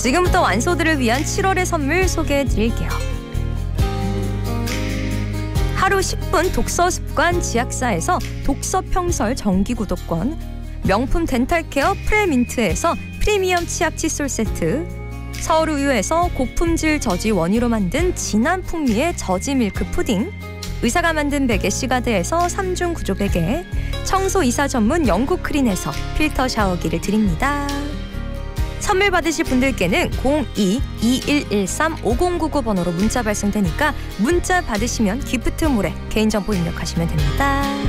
지금부터 완소들을 위한 7월의 선물 소개해드릴게요. 하루 10분 독서 습관 지약사에서 독서 평설 정기 구독권, 명품 덴탈케어 프레민트에서 프리미엄 치약 칫솔 세트, 서울우유에서 고품질 저지 원유로 만든 진한 풍미의 저지 밀크 푸딩, 의사가 만든 베개 시가드에서 3중 구조 베개, 청소 이사 전문 영국 크린에서 필터 샤워기를 드립니다. 선물 받으실 분들께는 02-2113-5099 번호로 문자 발송되니까 문자 받으시면 기프트몰에 개인정보 입력하시면 됩니다.